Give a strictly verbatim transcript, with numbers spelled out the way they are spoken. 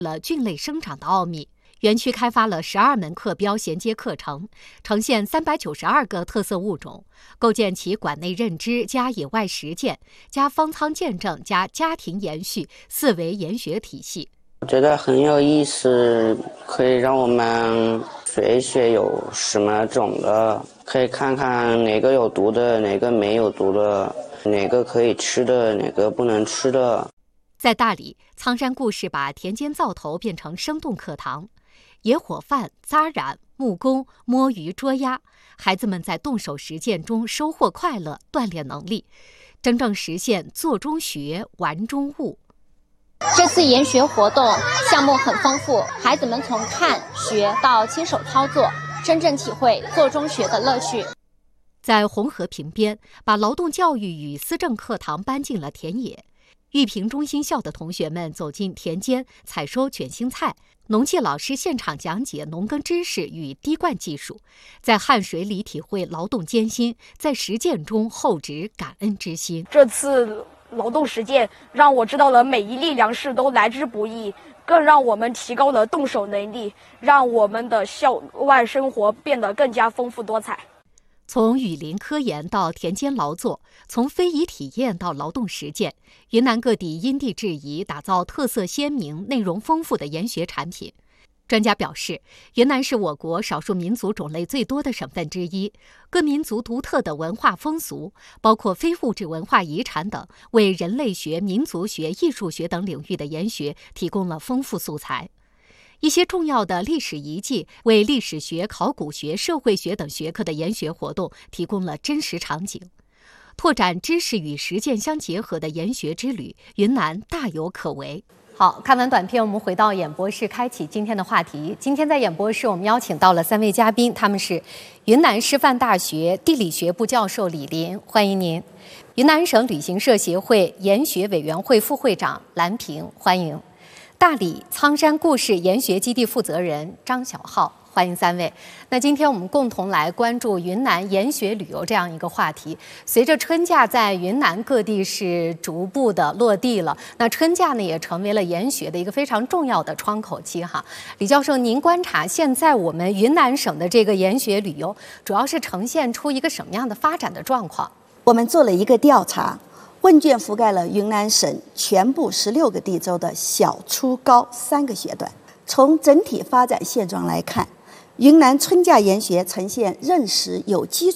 了菌类生长的奥秘。园区开发了十二门课标衔接课程，呈现三百九十二个特色物种，构建起馆内认知加野外实践加方舱见证加家庭延续四维研学体系。 我觉得很有意思，可以让我们学一学有什么种的，可以看看哪个有毒的，哪个没有毒的，哪个可以吃的，哪个不能吃的。 在大理，苍山故事把田间灶头变成生动课堂，野火饭、扎染、木工、摸鱼、捉鸭，孩子们在动手实践中收获快乐，锻炼能力，真正实现做中学、玩中悟。 这次研学活动项目很丰富，孩子们从看学到亲手操作，真正体会做中学的乐趣。 在红河坪边，把劳动教育与思政课堂搬进了田野。玉屏中心校的同学们走进田间采收卷心菜，农技老师现场讲解农耕知识与滴灌技术，在汗水里体会劳动艰辛，在实践中厚植感恩之心。 这次劳动实践让我知道了每一粒粮食都来之不易，更让我们提高了动手能力，让我们的校外生活变得更加丰富多彩。 从雨林科研到田间劳作，从非遗体验到劳动实践，云南各地因地制宜打造特色鲜明、内容丰富的研学产品。专家表示，云南是我国少数民族种类最多的省份之一，各民族独特的文化风俗，包括非物质文化遗产等，为人类学、民族学、艺术学等领域的研学提供了丰富素材。一些重要的历史遗迹为历史学、考古学、社会学等学科的研学活动提供了真实场景。拓展知识与实践相结合的研学之旅，云南大有可为。 好，看完短片，我们回到演播室，开启今天的话题。今天在演播室，我们邀请到了三位嘉宾，他们是云南师范大学地理学部教授李林，欢迎您；云南省旅行社协会研学委员会副会长蓝平，欢迎；大理苍山故事研学基地负责人张小浩，欢迎三位。那今天我们共同来关注云南研学旅游这样一个话题。随着春假在云南各地是逐步的落地了，那春假呢也成为了研学的一个非常重要的窗口期哈。李教授，您观察现在我们云南省的这个研学旅游，主要是呈现出一个什么样的发展的状况？ 我们做了一个调查，问卷覆盖了云南省全部十六个地州的小、初、高三个学段。从整体发展现状来看，云南春假研学呈现认识有基础